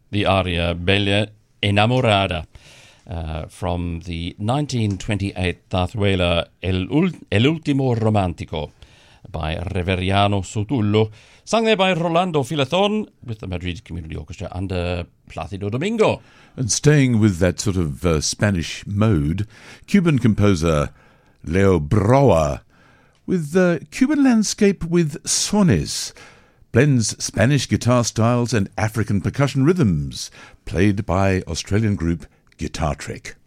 the aria Bella Enamorada from the 1928 Zarzuela El Ultimo Romantico by Reveriano Sotullo, sung there by Rolando Filathon with the Madrid Community Orchestra under Plácido Domingo. And staying with that sort of Spanish mode, Cuban composer Leo Broa with Cuban landscape with sones, blends Spanish guitar styles and African percussion rhythms, played by Australian group Guitar Trek.